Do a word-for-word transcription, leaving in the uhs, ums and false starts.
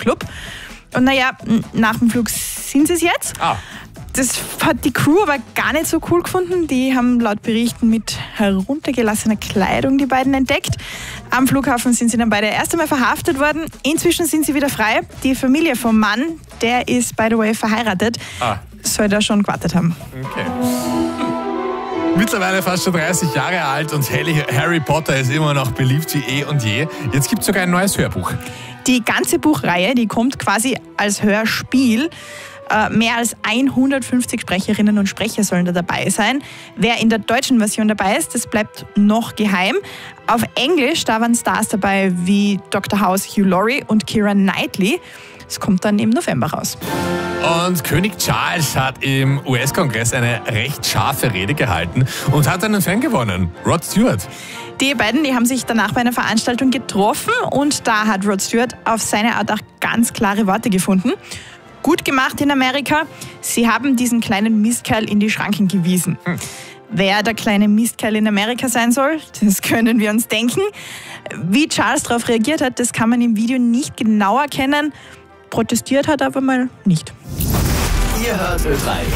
Club. Und naja, nach dem Flug sind sie es jetzt. Ah. Das hat die Crew aber gar nicht so cool gefunden. Die haben laut Berichten mit heruntergelassener Kleidung die beiden entdeckt. Am Flughafen sind sie dann beide erst einmal verhaftet worden. Inzwischen sind sie wieder frei. Die Familie vom Mann, der ist, by the way, verheiratet, Ah. soll da schon gewartet haben. Okay. Mittlerweile fast schon dreißig Jahre alt und Harry Potter ist immer noch beliebt wie eh und je. Jetzt gibt es sogar ein neues Hörbuch. Die ganze Buchreihe, die kommt quasi als Hörspiel. Äh, mehr als hundertfünfzig Sprecherinnen und Sprecher sollen da dabei sein. Wer in der deutschen Version dabei ist, das bleibt noch geheim. Auf Englisch, da waren Stars dabei wie Doktor House Hugh Laurie und Keira Knightley. Es kommt dann im November raus. Und König Charles hat im U S-Kongress eine recht scharfe Rede gehalten und hat einen Fan gewonnen, Rod Stewart. Die beiden, die haben sich danach bei einer Veranstaltung getroffen und da hat Rod Stewart auf seine Art auch ganz klare Worte gefunden. Gut gemacht in Amerika. Sie haben diesen kleinen Mistkerl in die Schranken gewiesen. Hm. Wer der kleine Mistkerl in Amerika sein soll, das können wir uns denken. Wie Charles darauf reagiert hat, das kann man im Video nicht genau erkennen. Protestiert hat er aber mal nicht. Ihr hört Ö drei.